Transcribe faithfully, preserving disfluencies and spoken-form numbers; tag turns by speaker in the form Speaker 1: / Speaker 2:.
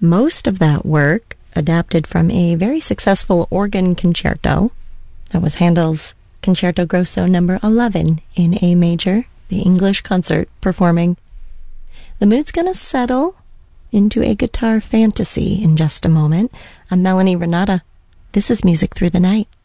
Speaker 1: Most of that work adapted from a very successful organ concerto. That was Handel's Concerto Grosso number eleven in A major, the English concert performing. The mood's gonna settle into a guitar fantasy in just a moment. I'm Melanie Renata. This is Music Through the Night.